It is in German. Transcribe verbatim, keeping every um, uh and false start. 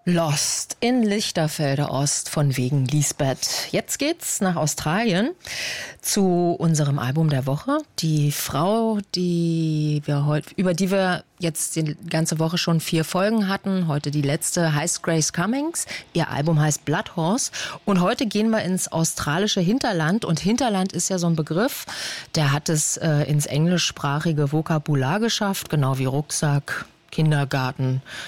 Lost in Lichterfelde Ost von wegen Lisbeth. Jetzt geht's nach Australien zu unserem Album der Woche. Die Frau, die wir heute, über die wir jetzt die ganze Woche schon vier Folgen hatten, heute die letzte, heißt Grace Cummings. Ihr Album heißt Blood Horse. Und heute gehen wir ins australische Hinterland. Und Hinterland ist ja so ein Begriff, der hat es äh, ins englischsprachige Vokabular geschafft, genau wie Rucksack, Kindergarten,